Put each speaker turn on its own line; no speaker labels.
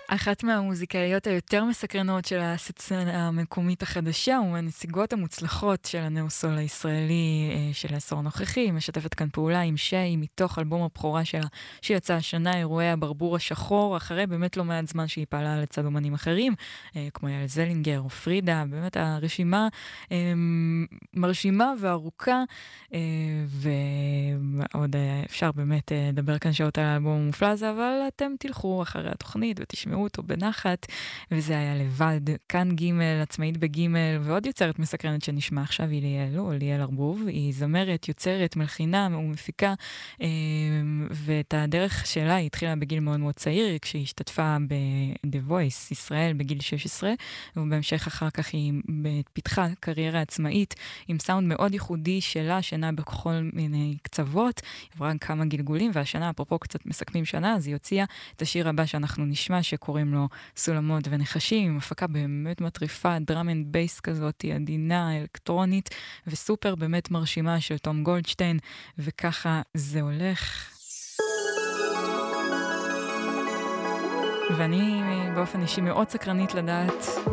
אחת מהמוזיקאיות היותר מסקרנות של הסצנה המקומית החדשה, ומהנציגות המוצלחות של הנאוסול הישראלי של העשור הנוכחי. היא משתפת כאן פעולה עם שי, מתוך אלבום הבכורה שלה, שיצא השנה, אירועי הברבור השחור, אחרי באמת לא מעט זמן שהיא פעלה לצד אומנים אחרים, כמו יעל זלינגר או פרידה. באמת הרשימה מרשימה וארוכה, ועוד אפשר באמת לדבר כאן שעות על האלבום המופלא הזה, אבל אתם תלכו אחרי התוכנית ותשמעו אותו בנחת, וזה היה לבד. כאן ג' עצמאית בג', ועוד יוצרת מסקרנת שנשמע עכשיו היא ליאל, או ליאל ארבוב. היא זמרת, יוצרת, מלחינה ומפיקה, ואת הדרך שלה היא התחילה בגיל מאוד מאוד צעיר, כשהיא השתתפה ב-The Voice ישראל בגיל 16, ובהמשך אחר כך היא פיתחה קריירה עצמאית עם סאונד מאוד ייחודי שלה, שנע בכל מיני קצוות, עברה כמה גלגולים, והשנה, אפרופו קצת מסכמים שנה, אז היא הוציאה את השיר הבא שאנחנו נשמע, שקוראים לו סולמות ונחשים, עם הפקה באמת מטריפה, דראם אנד בייס כזאת, עדינה, אלקטרונית, וסופר באמת מרשימה של תום גולדשטיין, וככה זה הולך. ואני באופן אישי מאוד סקרנית לדעת